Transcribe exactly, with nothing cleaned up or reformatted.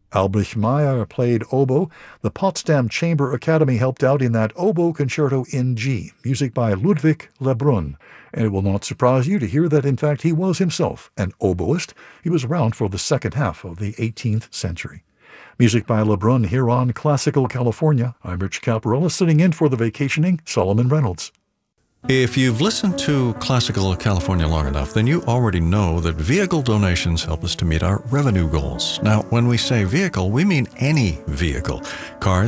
Albrecht Meyer played oboe. The Potsdam Chamber Academy helped out in that oboe concerto in G, music by Ludwig Lebrun. And it will not surprise you to hear that, in fact, he was himself an oboist. He was around for the second half of the eighteenth century. Music by Lebrun here on Classical California. I'm Rich Caparella, sitting in for the vacationing Solomon Reynolds. If you've listened to Classical California long enough, then you already know that vehicle donations help us to meet our revenue goals. Now, when we say vehicle, we mean any vehicle. Cars,